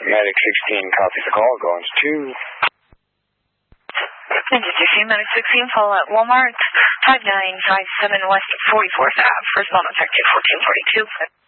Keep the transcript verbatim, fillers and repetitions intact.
Medic sixteen copies the call, going to two. Medic sixteen, Medic sixteen, call at Walmart, five nine five seven West forty-fourth Avenue, first moment, effective fourteen forty-two.